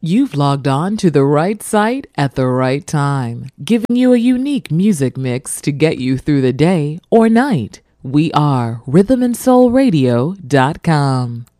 You've logged on to the right site at the right time, giving you a unique music mix to get you through the day or night. We are rhythmandsoulradio.com.